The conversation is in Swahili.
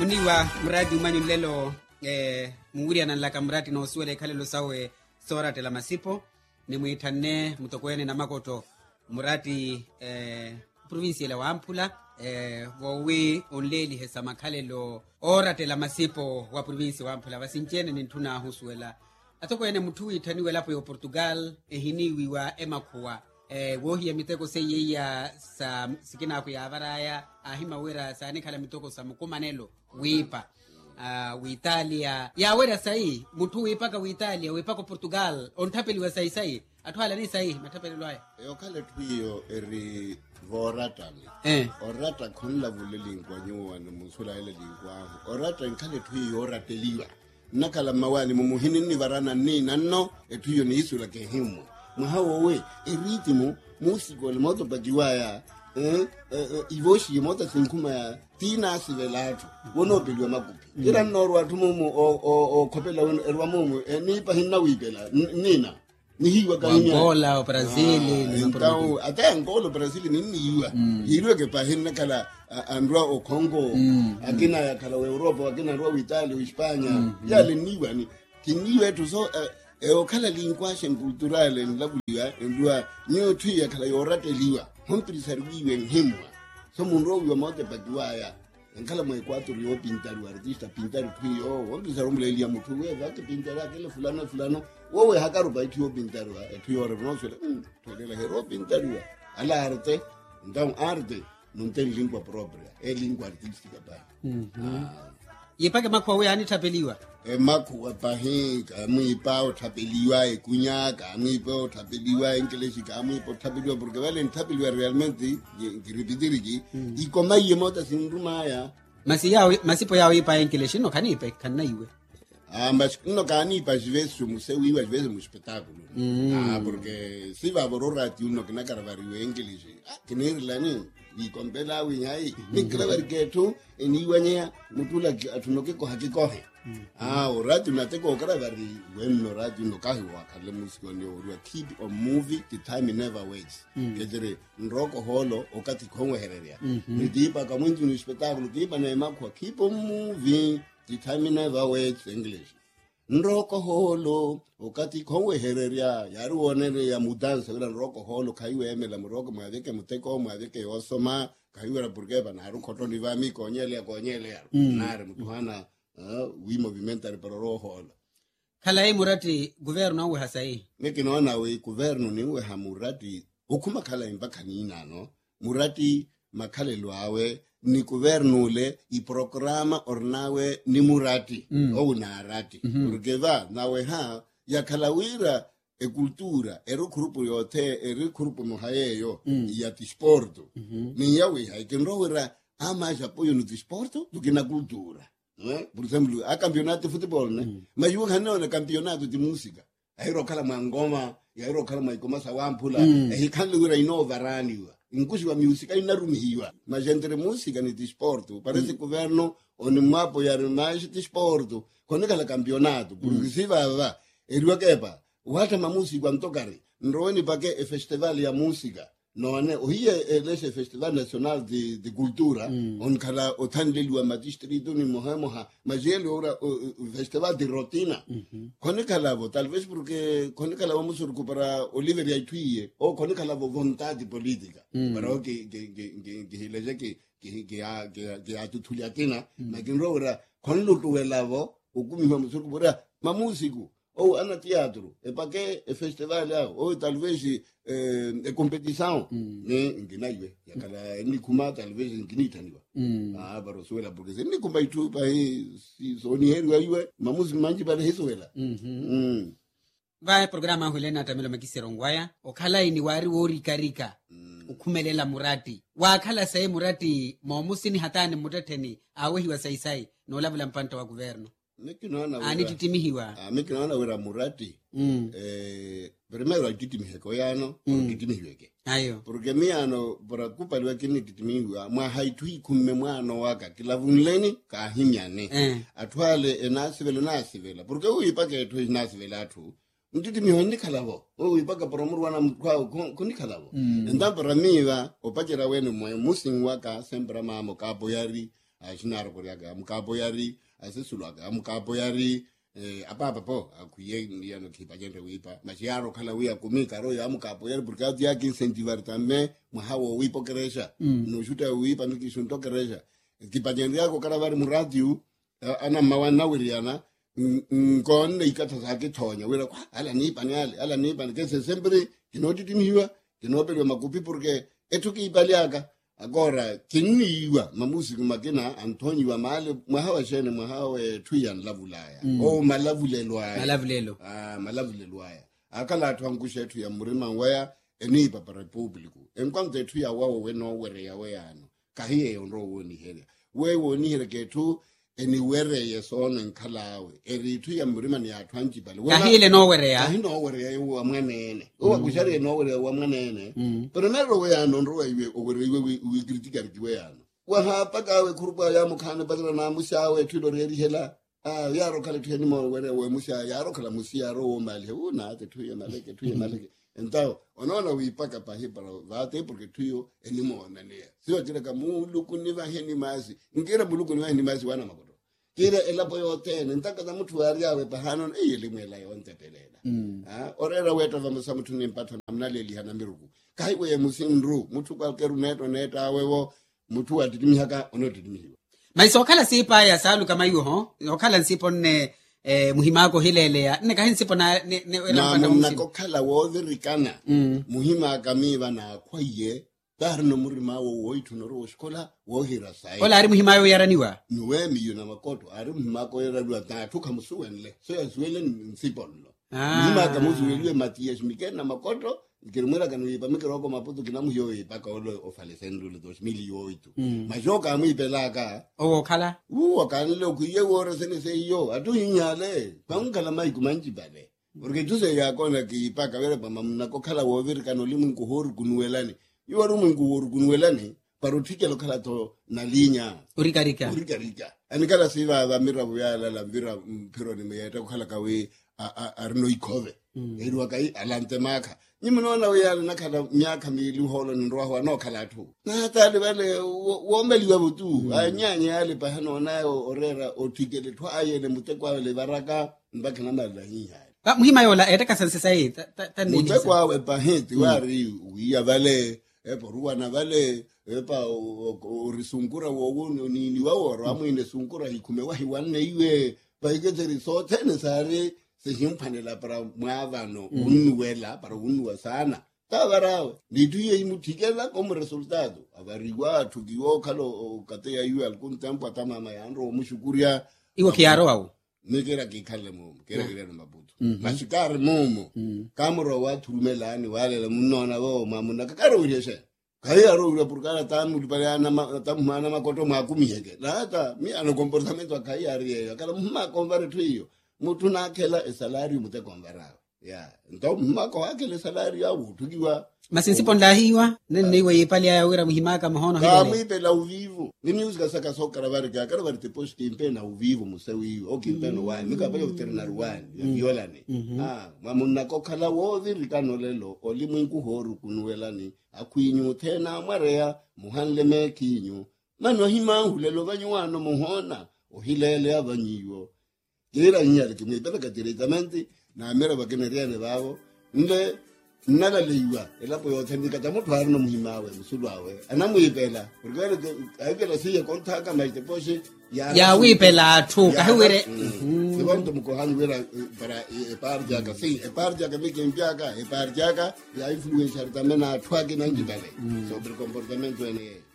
muniwa mradi umanyu lelo muwiri analaka mradi no suele khalelo sawe sorate la masipo ni muitane mutokwene na makoto mradi provinsi la Wamphula wowi onleli hesa makhalelo orate la masipo wa provinsi Wamphula basinchene nintuna husuela atokwene muthu ithaniwe lapo yo Portugal ehiniwi wa emakhuwa wohi ya miteko seyeya sa sikina ku ya varaya ahima wera sa nekhala mitoko sa mukumanelo wipa Italia ya wera sai muthu wipaka Italia wipaka Portugal onthapeliwa sai atwala ni sai mathapelelo aya yo khale thuyo eri voratani orata khonla vulelingwa nyuwa no musula ile lingwa orata nkhale thuyo orateliwa nakala mawani mumuhini ni varana ni nanno ethuyo ni isula ke himu muhawowe eritimo musiko le moto pagiwaya ivoshi moto sinkuma ya tina sivelatu wono pelwa makupi ira norwa tumumu o khopela erwa mumu ni pa hinna wipela nina ni hiwa kanya Angola o Brazil então até Angola Brazil ni hiwa hiwa ke pa hinna kala andwa o Congo akina ya kala Europa akina ro Italia o Hispania yale niwa ni kiniwe tu so kala linguage culturale labuya ndua nyo thuya kala yorateliwa homprisarwiwe nhimwa so munro wa mote pagiwaya nkala mo equator yo pintaru artista pintaru thuyo homprisarumlelia muthu we vake pintara kele fulano wowe hakaru baithiyo pintaru thuyo renosele thodela hero pintaru ala arte então arte non tem lingua propria è lingua artistica ba yipake makhuwa we anithapeliwa makhuwa pahi muipa uthapeliwa ekunyaka muipa uthapeliwa english ka muipa uthapeliwa porque vale uthapeliwa realmente ngiripidiriki ikoma yemota sindumaya masipo yawo ipa english no kanipe kanaiwe mas no cani pa vezes museu iwa vezes mu espetáculo porque se va bororati uno que na caravario english que nerlani y compela winyai ni claver que tu eniwanya mutula atunoke ko hakikohe orati unateko caravari bueno rati no kahi wa kale musiko ni orwa keep on movie the time never waits kejere nroko holo okati konwe hereria ndipa kama mtu ni espetáculo kiba na emakwa keep on moving the time never waits English nroko holo okati konwe hereria yaruonere ya mudanza bila nroko holo kaiwe emela mroko mwaveke muteko mwaveke osoma kaiwe porque bana haru kotoni vami konyele nare mtuhana wi movimentare pero holo khala murati governo we hasai nekinaona we governo ni we hamurati ukuma khala impaka nina no murati makhalelo awe ni governo le I programa ornawe ni murati o narati porque va nawe ha ya kalawira e cultura ero grupo yote ero grupo mohaeyo ya tisporto ni yawe ha que ndowera ama apoio no tisporto do que na cultura por exemplo a campeonato de futebol mas eu não campeonato de música aero kala mangoma aero kala maikoma Wamphula hikanlura inovaraniwa inkushi wa musica inarumihiwa mas entre música ni desporto parece governo oni mapo ya mais desporto koneka la campeonato porque se va eriwa kepa wata ma música ntokari ndroweni pake festival ya música none ohiye lese festival national de cultura on kala othandeli wa distrito ni mohamoha majeli ora festival de rotina koneka lavo talvez porque koneka lavo vamos recuperar Oliver Yaitwie o koneka lavo vontade política para que lese que atutuliatina makinro ora konlutu lavo ukumi vamos recuperar ma músico ou ana teatro para que festival ou talvez competição nginaiwe yakala ni kuma talvez nginitaniwa barosuela porque se ni kumba itu pa si soni heru aiwe mamuzi manji para hisoela vai programa hulena tamelo makisero ngwaya okhala ini wari wori karika ukhumelela murati wakhala sai murati momusini hatane mutatheni awehi wa sai no lavula mpanta wa governo anititimihiwa mikinaona wera murati primero aitimiheko yano kitimihiweke ayo porque miano para kupalwa kini kitimihiwa mwa haitui kumme mwana waka kilavunleni kahimyane atwale enasivela porque uipake tu nasivela tu ntitimihiwa nikalavo uipaka promurwana mkwao kunikalavo ndamba ramiva opachera wenu mwe musingi waka sembra mamo kapo yari ashinaro kuriaga mukapo yari asisulaga mukapo yari apapa po akuye ndiano kipa jende wipa machiaro kala wia kumika ro ya mukapo yari burkati yake incentivar tambe mwahawo wipo keresha no shuta wipa mikishunto keresha kipa jende yako kala bari muradio ana mawana wiriana nkonne ikata zake thonya wira ala nipa ni ala nipa ni kese sempre kinotitimiwa kinopelwa makupi porque etuki ipaliaka agora kinniwa mamusiki makina Antonio wa male mwahawa shene mwahawe tuyan lavulaya o malavulelo malavulelwaya akala atwangushe tu ya murima waya enipa pa republiku enkwante tu ya wawo weno were ya weyano kahiye onro woni hele we woni hele ketu eni were yesono nkalawe eritu ya murima ni atwanji bale kahile no were ya kahino were ya wa mwanene o kushari no were wa mwanene pero nero weyano ndro iwe were iwe kritika kiweyano wa hapa kawe kurba ya mukhane badra na mushawe tudo reri hela yaro kale tuyani mo were we musha yaro kala musiaro wo male una ate tuye maleke então onaona uipaka pa hipara vate porque tuyo enimo onania sio kile kama muluku ni vaheni mazi ngera muluku ni vaheni mazi wana makoto kile elapo yote ntaka za mtu wari awe pahano elimela yonte pelela orera weta vama sa mtu nimpata namnale lihana miruku kai we musindru mtu kwa keru neta wewo mtu atitimi haka onotitimiwa maisokala sipa ya salu kama hiyo ho okala nsipo ne muhimako hilelea ne kahin sipo na nakokhala wotherikana muhimaka miva na kwaye tarno murima wo woitunoro skola wohira sai ola ari muhimayo yaraniwa nuwemi yuna makoto ari muhimako yaraniwa ta tuka musuwenle so yazwele nsipolo muhimaka musuwelwe Matias Mikena makoto kirumira kanuipa mikiroko maputo kinamuyo ipaka olo ofalesendo le 2008 majoka amipelaka khala kanile kuye wore sene seyo atu hinyale pangala mai kumanji bale porque tu se ya kona ki ipaka vere pama mnako khala woviri kanolimu nkuhoru kunuelani yuwaru munkuhoru kunuelani parutike lo khala to na linya urikarika anikala siva vamira vuyala la vira mpiro ni meyeta khala kawe arno ikove irwa kai alante maka nimunona uyala nakhala myaka mili holo nrohwa no khala tu na tali bale wombeliwa butu anyanye yale pahano nayo orera otikele thwa ayele mutekwa le baraka mbakana mala hiya muhima yola etaka sansisai tanini mutekwa we paheti wari uya vale eporuwa na vale epa orisungura wowono nini waworo amwine sungura hikume wahi wanne iwe paiketeri sote ne sare sehimpanela para mwavano unwela para unwa sana tabarawe nituye imutikela como resultado avariwa tukiwo kalo kateya yu alkun tempo atamama yanro mushukuria iwo kiaro au nekera kikale mumo kera mabutu mashikare mumo kamro wa turumelani wale munona wo mamuna kakaro ureshe kayaro ura purkana tamu pariana tamana makoto makumiyeke lata mi ano comportamento akayari akala mma konvare tuyo mutu nakela esalario mute konvara ndo mmako akele salario au tukiwa masinsipo ndahiwa nene yipali ya wira muhimaka mahono hele kama ipela uvivu ni music saka soka ravari kakara te post impena uvivu musewi okimpeno wa nika pa veterinary one violane mamuna kokhala wovi rikano lelo olimu nkuhoru kunuelani akwinyu tena mwareya muhanle mekinyu mano himangu lelo vanyuano muhona ohilele abanyiwo kira nyale kimepeleka directamente na mera bakeneriane babo nde nala leiwa elapo yothendika tamutu harino muhimawe musulwawe anamuyipela urgale ayikela siya kontaka maite poshe ya wipela tu kahwere sebonto mukohani wera para eparja ka si eparja ka mikempiaka eparja ka ya influencer tamena twake nanjibale sobre comportamento ene